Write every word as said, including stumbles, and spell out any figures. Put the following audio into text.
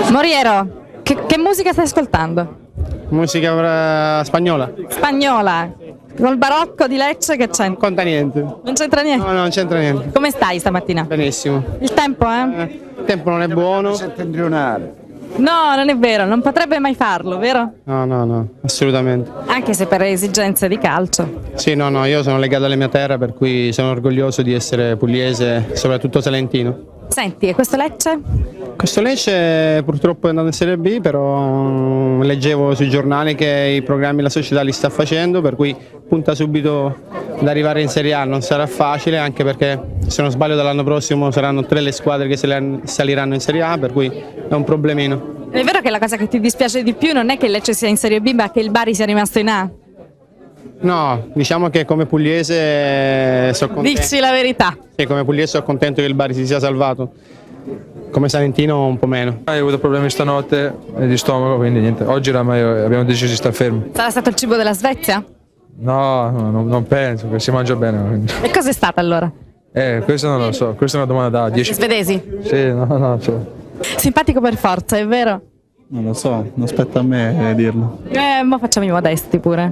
Moriero, che, che musica stai ascoltando? Musica eh, spagnola. Spagnola, col barocco di Lecce che c'è? Non conta niente. Non c'entra niente? No, no, non c'entra niente. Come stai stamattina? Benissimo. Il tempo, eh? Eh, il tempo non è buono. Settentrionale. No, non è vero, non potrebbe mai farlo, vero? No, no, no, assolutamente. Anche se per esigenze di calcio. Sì, no, no, io sono legato alla mia terra, per cui sono orgoglioso di essere pugliese, soprattutto salentino. Senti, e questo Lecce? Questo Lecce purtroppo è andato in Serie B, però mm, leggevo sui giornali che i programmi la società li sta facendo, per cui punta subito ad arrivare in Serie A. Non sarà facile, anche perché se non sbaglio dall'anno prossimo saranno tre le squadre che saliranno in Serie A, per cui è un problemino. È vero che la cosa che ti dispiace di più non è che il Lecce sia in Serie B, ma che il Bari sia rimasto in A? No, diciamo che come pugliese sono contento. Dici la verità. Sì, come pugliese sono contento che il Bari si sia salvato. Come salentino un po' meno. Ho avuto problemi stanotte di stomaco, quindi niente. Oggi oramai abbiamo deciso di stare fermi. Sarà stato il cibo della Svezia? No, no, no, non penso, che si mangia bene. Quindi. E cos'è stata allora? Eh, questo non lo so, questa è una domanda da dieci. Svedesi? Sì, no, no, cioè. Simpatico per forza, è vero? Non lo so, non spetta a me dirlo. Eh, ma facciamo i modesti pure.